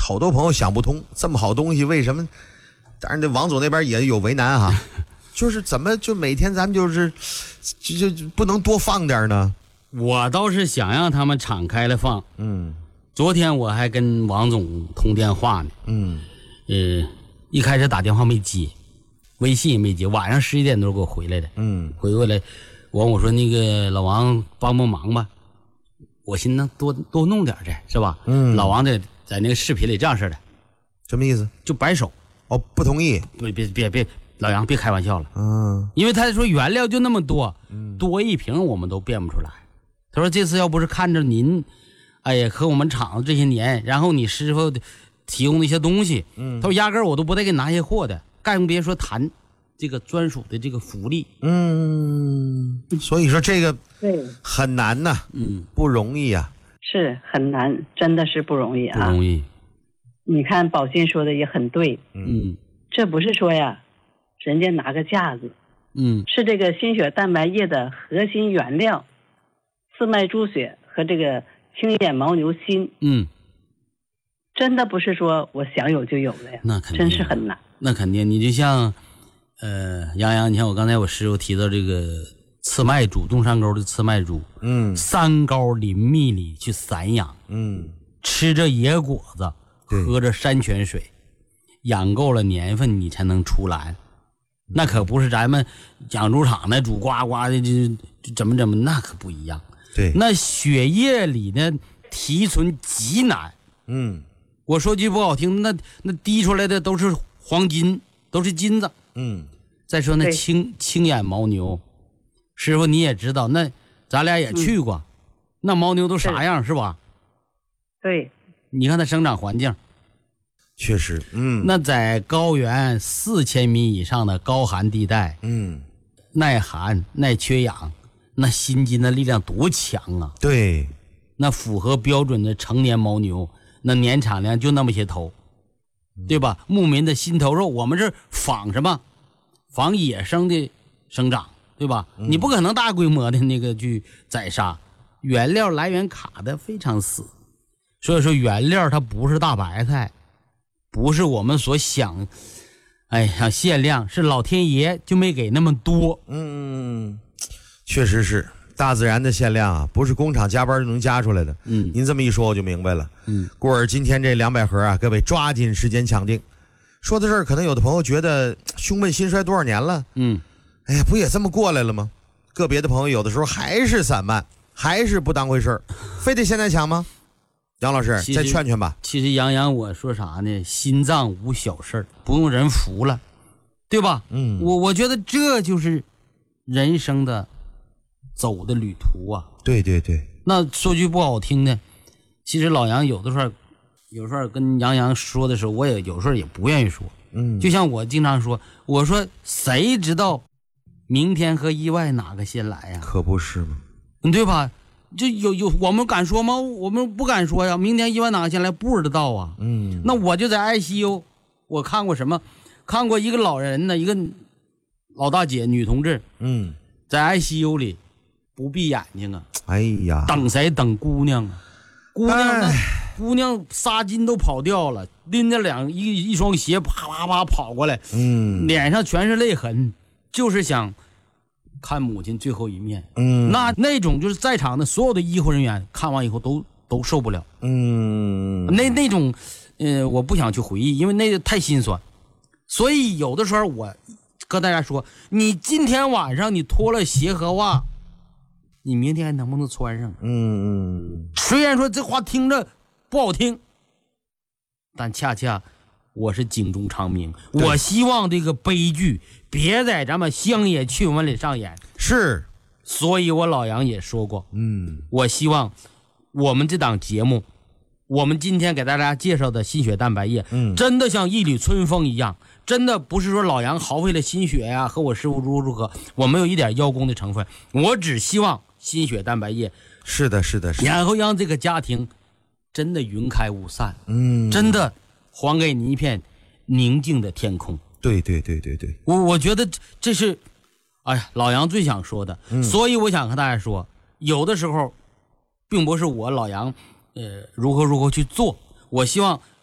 好多朋友想不通，这么好东西为什么？当然，这王总那边也有为难哈，就是怎么就每天咱们就不能多放点呢？ 我倒是想让他们敞开了放。昨天我还跟王总通电话呢。一开始打电话没接，微信也没接，晚上11点多给我回来的。回过来，我说那个老王帮忙吧，我寻思多弄点去，是吧？老王在那个视频里这样式的， 什么意思？ 就摆手。 哦，不同意。 别，老杨别开玩笑了。因为他说原料就那么多，多一瓶我们都变不出来。他说这次要不是看着您，哎呀，和我们厂子这些年，然后你师傅提供的一些东西，他说压根儿我都不带给你拿些货的，更别说谈这个专属的这个福利。 所以说这个很难呐，不容易啊， 是很难，真的是不容易啊， 不容易。 你看宝鑫说的也很对，这不是说呀，人家拿个架子，是这个心血蛋白液的核心原料，四脉猪血和这个青眼牦牛心，真的不是说我想有就有的呀， 那肯定真是很难。 那肯定，你就像，杨，你看我刚才我师傅提到这个刺脉猪，东山沟的刺脉猪，3高林密里去散养，吃着野果子，喝着山泉水，养够了年份你才能出栏，那可不是咱们养猪场的猪呱呱的就怎么那可不一样。 对， 那血液里呢提纯极难。我说句不好听，那滴出来的都是黄金，都是金子。再说那青眼牦牛，师傅你也知道，那咱俩也去过，那牦牛都啥样是吧？ 对， 你看它生长环境， 确实， 那在高原4000米以上的高寒地带，耐寒耐缺氧，那心筋的力量多强啊！ 对， 那符合标准的成年牦牛，那年产量就那么些头，对吧？牧民的心头肉，我们是仿什么？仿野生的生长，对吧？你不可能大规模的那个去宰杀，原料来源卡的非常死，所以说原料它不是大白菜，不是我们所想，想限量，是老天爷就没给那么多。 确实是大自然的限量啊，不是工厂加班就能加出来的。您这么一说我就明白了。故而今天这200盒啊，各位抓紧时间抢订。说到这儿，可能有的朋友觉得胸闷心衰多少年了，哎呀，不也这么过来了吗？个别的朋友有的时候还是散漫，还是不当回事儿，非得现在抢吗？杨老师再劝劝吧。 其实杨我说啥呢？心脏无小事，不用人服了，对吧？我觉得这就是人生的走的旅途啊。 对， 那说句不好听的，其实老杨有时候跟杨说的时候，我也有时候也不愿意说。就像我经常说，我说谁知道明天和意外哪个先来呀？ 可不是吗？ 对吧？就有我们敢说吗？我们不敢说呀。明天意外哪个先来不知道啊。那我就在 ICU， 我看过什么？看过一个老人呢，一个老大姐女同志，在 ICU 里不闭眼睛啊。 哎呀， 等谁？等姑娘啊！姑娘纱巾都跑掉了，拎着一双鞋啪啪啪跑过来，脸上全是泪痕，就是想看母亲最后一面。那种就是在场的所有的医护人员看完以后都受不了。那种我不想去回忆，因为那个太心酸。所以有的时候我跟大家说，你今天晚上你脱了鞋和袜，你明天还能不能穿上？虽然说这话听着不好听，但恰恰我是警钟长鸣。我希望这个悲剧别在咱们乡野趣闻里上演。 是， 所以我老杨也说过，我希望我们这档节目，我们今天给大家介绍的心血蛋白液，真的像一缕春风一样，真的不是说老杨耗费了心血呀，和我师傅如何，我没有一点邀功的成分，我只希望心血蛋白液是的， 然后让这个家庭真的云开雾散，真的还给你一片宁静的天空。 对， 我觉得这是，老杨最想说的。所以我想和大家说，有的时候并不是我老杨如何去做，我希望